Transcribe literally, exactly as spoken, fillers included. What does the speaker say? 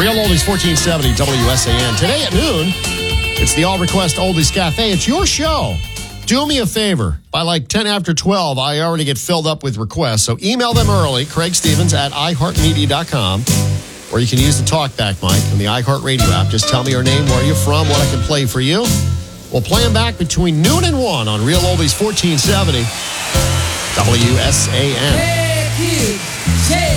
Real Oldies fourteen seventy W S A N. Today at noon, it's the All Request Oldies Cafe. It's your show. Do me a favor. By like ten after twelve, I already get filled up with requests. So email them early, Craig Stevens at i heart media dot com. Or you can use the talkback mic on the iHeartRadio app. Just tell me your name, where you're from, what I can play for you. We'll play them back between noon and one on Real Oldies fourteen seventy W S A N. Hey, kids.